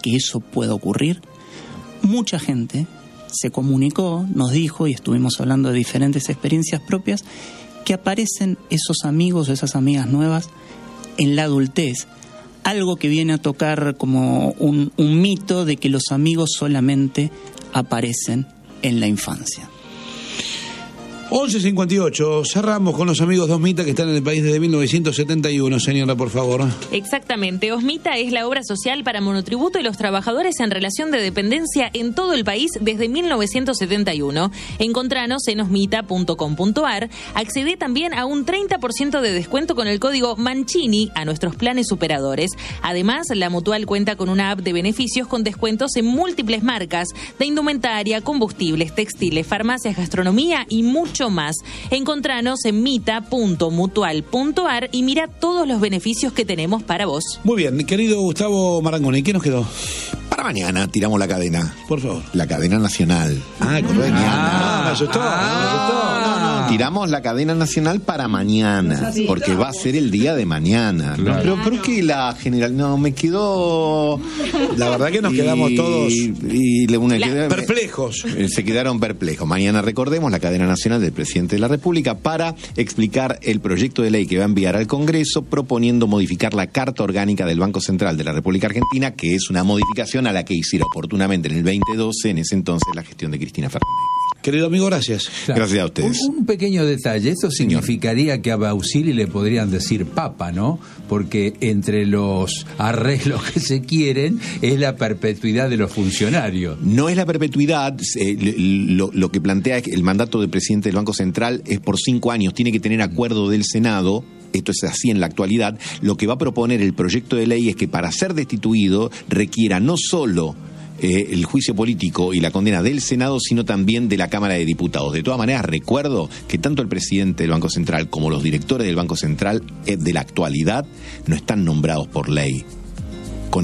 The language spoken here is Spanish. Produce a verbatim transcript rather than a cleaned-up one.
que eso pueda ocurrir, mucha gente se comunicó, nos dijo, y estuvimos hablando de diferentes experiencias propias, que aparecen esos amigos o esas amigas nuevas en la adultez. Algo que viene a tocar como un, un mito de que los amigos solamente aparecen en la infancia. once cincuenta y ocho, cerramos con los amigos de Osmita que están en el país desde mil novecientos setenta y uno, señora, por favor. Exactamente, Osmita es la obra social para monotributo y los trabajadores en relación de dependencia en todo el país desde mil novecientos setenta y uno. Encontranos en osmita punto com punto a r, accede también a un treinta por ciento de descuento con el código Mancini a nuestros planes superadores. Además, la Mutual cuenta con una app de beneficios con descuentos en múltiples marcas de indumentaria, combustibles, textiles, farmacias, gastronomía y mucho más. Encontranos en mita punto mutual punto a r y mira todos los beneficios que tenemos para vos. Muy bien, querido Gustavo Marangoni, ¿qué nos quedó? Para mañana tiramos la cadena. Por favor. La cadena nacional. Ah, correcto. Ah, no, me asustó, ah, me asustó. No, no. Tiramos la cadena nacional para mañana, porque va a ser el día de mañana. Claro. No, pero ¿por qué la general? No, me quedó... La verdad que nos y, quedamos todos y, y una, la, quedó, perplejos. Se quedaron perplejos. Mañana recordemos la cadena nacional del presidente de la República para explicar el proyecto de ley que va a enviar al Congreso proponiendo modificar la Carta Orgánica del Banco Central de la República Argentina, que es una modificación a la que hiciera oportunamente en el veinte doce, en ese entonces, la gestión de Cristina Fernández. Querido amigo, gracias. Claro. Gracias a ustedes. Un, un pequeño detalle, esto significaría Señor. que a Bausili le podrían decir papa, ¿no? Porque entre los arreglos que se quieren es la perpetuidad de los funcionarios. No es la perpetuidad, eh, lo, lo que plantea es que el mandato del presidente del Banco Central es por cinco años, tiene que tener acuerdo del Senado. Esto es así en la actualidad. Lo que va a proponer el proyecto de ley es que para ser destituido requiera no solo eh, el juicio político y la condena del Senado, sino también de la Cámara de Diputados. De todas maneras, recuerdo que tanto el presidente del Banco Central como los directores del Banco Central eh, de la actualidad no están nombrados por ley.